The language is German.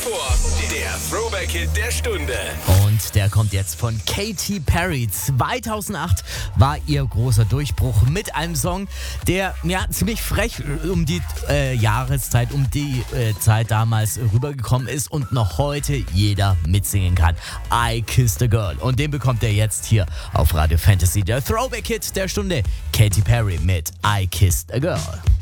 vor, der Throwback-Hit der Stunde. Und der kommt jetzt von Katy Perry. 2008 war ihr großer Durchbruch mit einem Song, der ziemlich frech um die Jahreszeit, Zeit damals rübergekommen ist und noch heute jeder mitsingen kann. I Kissed a Girl. Und den bekommt er jetzt hier auf Radio Fantasy. Der Throwback-Hit der Stunde. Katy Perry mit I Kissed a Girl.